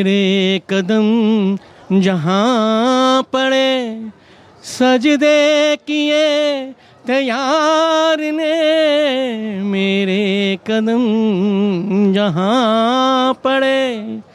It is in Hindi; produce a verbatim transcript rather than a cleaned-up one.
मेरे कदम जहाँ पड़े सजदे किए तैयार ने, मेरे कदम जहाँ पड़े